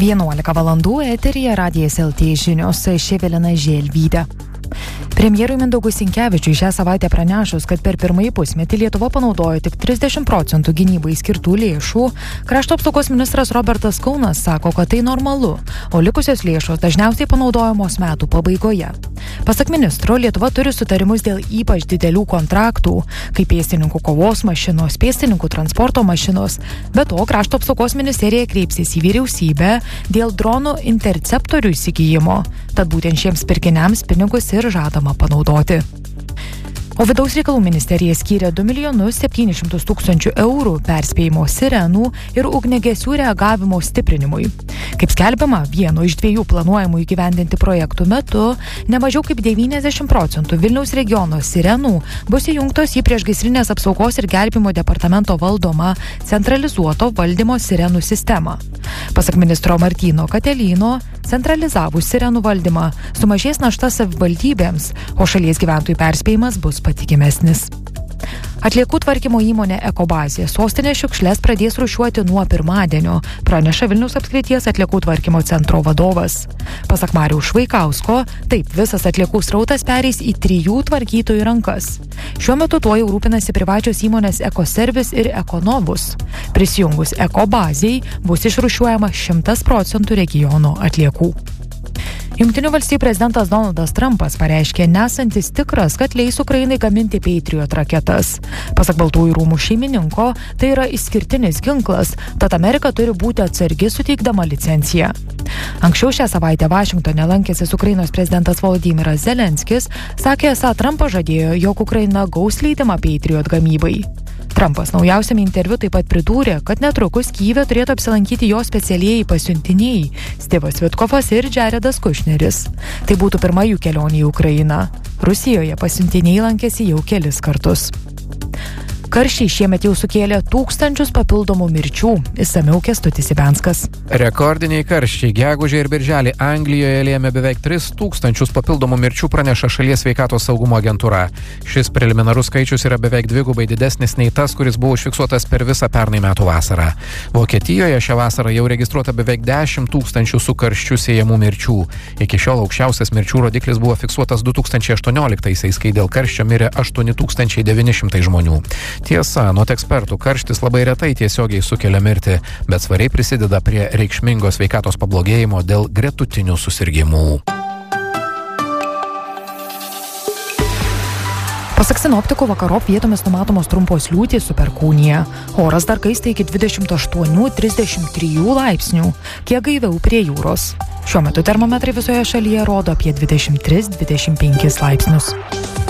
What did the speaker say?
11 valandų eteryje Radijas LT žinios, Evelina Želvytė. Premjerui Mindaugui Sinkevičiui šią savaitę pranešus, kad per pirmąjį pusmetį Lietuva panaudojo tik 30% gynybai skirtų lėšų, krašto apsaugos ministras Robertas Kaunas sako, kad tai normalu, o likusios lėšos dažniausiai panaudojamos metų pabaigoje. Pasak ministro, Lietuva turi sutarimus dėl ypač didelių kontraktų, kaip pėstininkų kovos mašinos, pėstininkų transporto mašinos, be to krašto apsaugos ministerija kreipsis į vyriausybę dėl dronų interceptorių įsigijimo, tad būtent šiems pirkiniams pinigus ir žadama panaudoti. O vidaus reikalų ministerija skyrė 2,7 milijonų perspėjimo sirenų ir ugniagesių reagavimo stiprinimui. Kaip skelbiama, vieno iš 2 planuojamų įgyvendinti projektų metu ne mažiau kaip 90% Vilniaus regiono sirenų bus įjungtos į priešgaisrinės apsaugos ir gelbėjimo departamento valdomą centralizuoto valdymo sirenų sistemą. Pasak ministro Martyno Katelyno, centralizavus sirenų valdymą sumažės našta savivaldybėms, o šalies gyventojų perspėjimas bus patikimesnis. Atliekų tvarkymo įmonė Ekobazė sostinės šiukšles pradės rūšiuoti nuo pirmadienio, praneša Vilniaus apskrities atliekų tvarkymo centro vadovas. Pasak Mariaus Švaikausko, taip visas atliekų srautas pereis į 3 tvarkytojų rankas. Šiuo metu tuo jau rūpinasi privačios įmonės Ekoservice ir Ekonovus. Prisijungus Ekobazei bus išrūšiuojama 100% regiono atliekų. Jungtinių valstijų prezidentas Donaldas Trumpas pareiškė nesantis tikras, kad leis Ukrainai gaminti Patriot raketas. Pasak Baltųjų rūmų šeimininko, tai yra išskirtinis ginklas, tad Amerika turi būti atsargi suteikdama licenciją. Anksčiau šią savaitę Vašingtone lankęsis Ukrainos prezidentas Volodymyras Zelenskis sakė, esą Trumpas žadėjo, jog Ukraina gaus leidimą Patriot gamybai. Trumpas naujausiame interviu taip pat pridūrė, kad netrukus Kyjive turėtų apsilankyti jo specialieji pasiuntiniai Stivas Vitkovas ir Jaredas Kušneris. Tai būtų pirma jų kelionė į Ukrainą. Rusijoje pasiuntiniai lankėsi jau kelis kartus. Karščiai šiemet jau sukėlė 1000 papildomų mirčių. Išsamiau Kęstutis Ibenskas. Rekordiniai karščiai gegužę ir birželį Anglijoje lėmė beveik 3000 papildomų mirčių, praneša šalies sveikatos saugumo agentūra. Šis preliminarus skaičius yra beveik 2 didesnis nei tas, kuris buvo užfiksuotas per visą pernai metų vasarą. Vokietijoje šią vasarą jau registruota beveik 10 000 su karščiu siejamų mirčių. Iki šiol aukščiausias mirčių rodiklis buvo fiksuotas 2018-aisiais, kai dėl karščio mirė 8900 žmonių. Tiesa, anot ekspertų, karštis labai retai tiesiogiai sukelia mirtį, bet svariai prisideda prie reikšmingo sveikatos pablogėjimo dėl gretutinių susirgimų. Pasak sinoptikų, vakarop vietomis numatomos trumpos liūtys su perkūnija. Oras dar kaista iki 28-33 laipsnių, kiek gaiviau prie jūros. Šiuo metu termometrai visoje šalyje rodo apie 23-25 laipsnius.